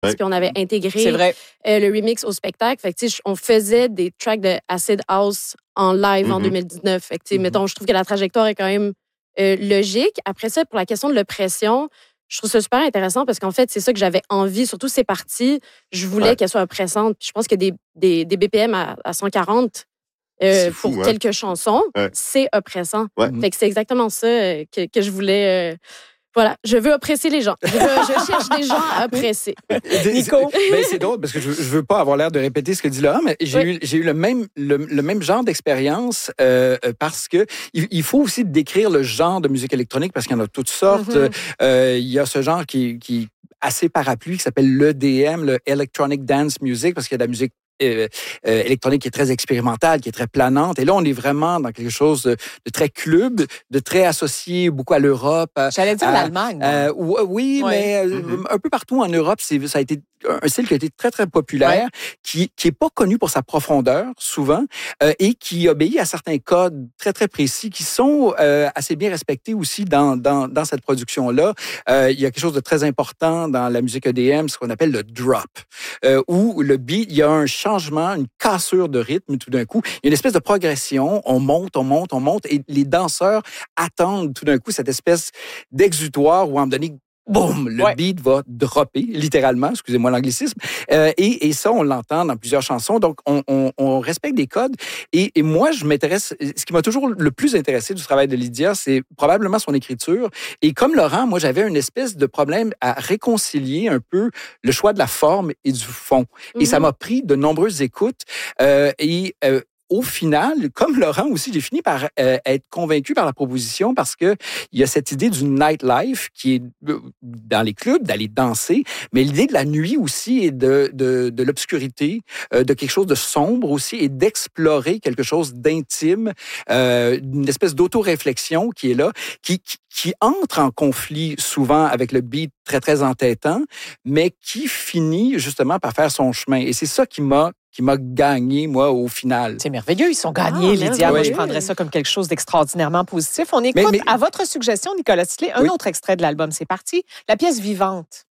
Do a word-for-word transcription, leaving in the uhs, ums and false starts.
ouais. Puis on avait intégré euh, le remix au spectacle. Fait que, tu sais, on faisait des tracks de Acid House en live mm-hmm. en deux mille dix-neuf. Fait que, tu sais, mm-hmm. mettons, je trouve que la trajectoire est quand même euh, logique. Après ça, pour la question de l'oppression, je trouve ça super intéressant parce qu'en fait, c'est ça que j'avais envie. Surtout ces parties, je voulais ouais. qu'elles soient oppressantes. Puis je pense que des, des, des B P M à, à cent quarante euh, fou, pour ouais. quelques chansons, ouais. c'est oppressant. Ouais. Fait que c'est exactement ça que, que je voulais... Euh, Voilà, je veux oppresser les gens. Je, veux, je cherche des gens à oppresser. Nico? Ben, c'est drôle parce que je ne veux pas avoir l'air de répéter ce que dit Laurent, mais j'ai oui. eu, j'ai eu le même, le, le même genre d'expérience euh, parce que il, il faut aussi décrire le genre de musique électronique parce qu'il y en a toutes sortes. Mm-hmm. Euh, il y a ce genre qui, qui est assez parapluie qui s'appelle l'E D M, le Electronic Dance Music, parce qu'il y a de la musique Euh, euh, électronique qui est très expérimentale, qui est très planante. Et là, on est vraiment dans quelque chose de, de très club, de très associé beaucoup à l'Europe. J'allais dire à, l'Allemagne. Euh, oui, oui, mais mm-hmm. un peu partout en Europe, c'est, ça a été un style qui a été très, très populaire, ouais. qui qui est pas connu pour sa profondeur, souvent, euh, et qui obéit à certains codes très, très précis qui sont euh, assez bien respectés aussi dans, dans, dans cette production-là. Euh, il y a quelque chose de très important dans la musique E D M, ce qu'on appelle le drop, euh, où le beat, il y a un changement, une cassure de rythme tout d'un coup. Il y a une espèce de progression, on monte, on monte, on monte, et les danseurs attendent tout d'un coup cette espèce d'exutoire où, à un moment donné, boum, le ouais. beat va dropper, littéralement, excusez-moi l'anglicisme. Euh, et, et ça, on l'entend dans plusieurs chansons. Donc, on, on, on respecte des codes. Et, et moi, je m'intéresse... Ce qui m'a toujours le plus intéressé du travail de Lydia, c'est probablement son écriture. Et comme Laurent, moi, j'avais une espèce de problème à réconcilier un peu le choix de la forme et du fond. Mm-hmm. Et ça m'a pris de nombreuses écoutes. Euh, et... Euh, Au final, comme Laurent aussi, j'ai fini par euh, être convaincu par la proposition parce que il y a cette idée du nightlife qui est dans les clubs, d'aller danser, mais l'idée de la nuit aussi et de, de, de l'obscurité, euh, de quelque chose de sombre aussi et d'explorer quelque chose d'intime, euh, une espèce d'autoréflexion qui est là, qui, qui, qui entre en conflit souvent avec le beat très, très entêtant, mais qui finit justement par faire son chemin. Et c'est ça qui m'a qui m'a gagné, moi, au final. C'est merveilleux. Ils sont gagnés, ah, Lydia. Moi, je prendrais ça comme quelque chose d'extraordinairement positif. On écoute, mais, mais... à votre suggestion, Nicolas Sisley, un oui. autre extrait de l'album. C'est parti. La pièce Vivante.